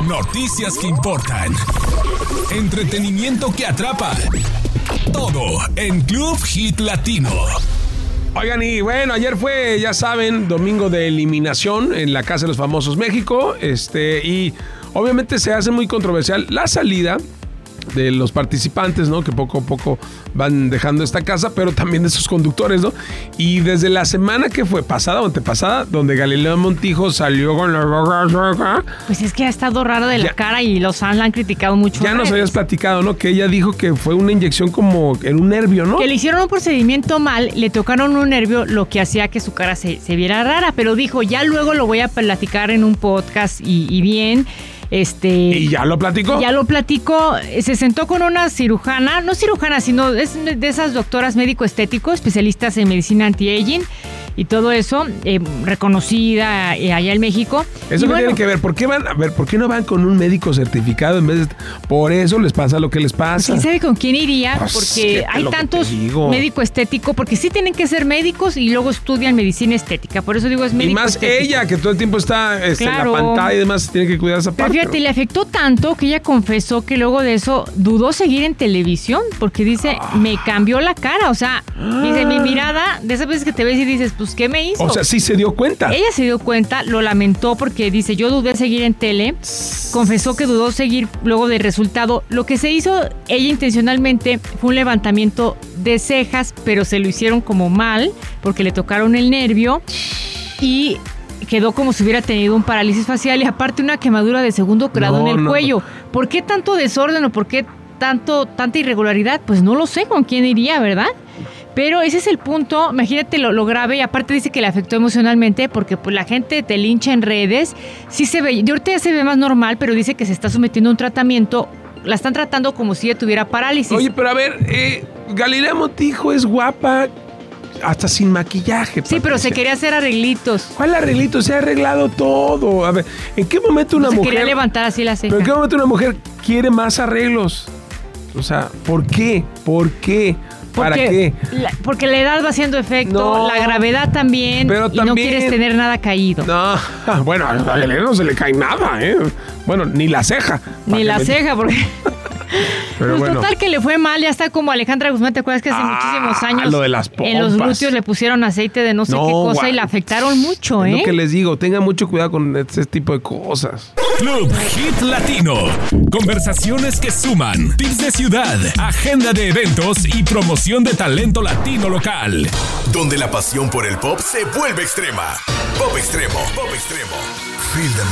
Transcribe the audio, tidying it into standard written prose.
Noticias que importan. Entretenimiento que atrapa. Todo en Club Hit Latino. Oigan, y bueno, ayer fue, ya saben, domingo de eliminación en la Casa de los Famosos México. Y obviamente se hace muy controversial la salida de los participantes, ¿no? Que poco a poco van dejando esta casa, pero también de sus conductores, ¿no? Y desde la semana que fue pasada o antepasada, donde Galilea Montijo salió con la... Pues es que ha estado raro de la cara y los fans la han criticado mucho. Ya nos habías platicado, ¿no? Que ella dijo que fue una inyección como en un nervio, ¿no? Que le hicieron un procedimiento mal, le tocaron un nervio, lo que hacía que su cara se viera rara, pero dijo, ya luego lo voy a platicar en un podcast y bien... ¿Y ya lo platicó? Ya lo platicó. Se sentó con una cirujana, no cirujana, sino es de esas doctoras médico-estético, especialistas en medicina anti-aging y todo eso, reconocida allá en México. Eso que tiene que ver, ¿por qué no van con un médico certificado en vez de... Por eso les pasa lo que les pasa. ¿Quién sabe con quién iría? Pues, porque hay tantos médico-estético, porque sí tienen que ser médicos y luego estudian medicina estética. Por eso digo, es médico. Y más ella, que todo el tiempo está claro, en la pantalla y demás, tiene que cuidar esa parte. Pero fíjate, le afectó tanto que ella confesó que luego de eso dudó seguir en televisión, porque dice, me cambió la cara. O sea, dice, mi mirada, de esas veces que te ves y dices, pues, ¿qué me hizo? O sea, sí se dio cuenta. Ella se dio cuenta, lo lamentó porque dice, yo dudé seguir en tele. Confesó que dudó seguir luego del resultado. Lo que se hizo ella intencionalmente fue un levantamiento de cejas, pero se lo hicieron como mal, porque le tocaron el nervio y quedó como si hubiera tenido un parálisis facial y aparte una quemadura de segundo grado en el cuello. ¿Por qué tanto desorden o por qué tanta irregularidad? Pues no lo sé con quién iría, ¿verdad? Pero ese es el punto, imagínate lo grave, y aparte dice que le afectó emocionalmente porque pues la gente te lincha en redes, sí se ve, de ahorita ya se ve más normal, pero dice que se está sometiendo a un tratamiento, la están tratando como si ella tuviera parálisis. Oye, pero a ver, Galilea Montijo es guapa hasta sin maquillaje. Sí, pero se quería hacer arreglitos. ¿Cuál arreglito? Se ha arreglado todo. A ver, ¿en qué momento una mujer... Se quería levantar así la ceja. ¿Pero en qué momento una mujer quiere más arreglos? O sea, ¿por qué? ¿Por qué? ¿Para qué? Porque la edad va haciendo efecto, la gravedad también, pero y también, no quieres tener nada caído. No, bueno, a Galilea no se le cae nada, ¿eh? Bueno, ni la ceja. Ni la ceja, porque... Pero pues bueno. Total que le fue mal, ya está como Alejandra Guzmán, ¿te acuerdas que hace muchísimos años lo de las pompas, en los glúteos le pusieron aceite de no sé qué cosa y la afectaron mucho, Es lo que les digo, tengan mucho cuidado con este tipo de cosas. Club Hit Latino. Conversaciones que suman, tips de ciudad, agenda de eventos y promoción de talento latino local. Donde la pasión por el pop se vuelve extrema. Pop Extremo. Pop Extremo. Feel the